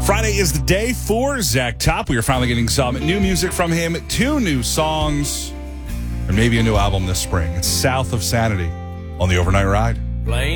Friday is the day for Zach Top. We are finally getting some new music from him, 2 new songs, and maybe a new album this spring. It's South of Sanity on the Overnight Ride.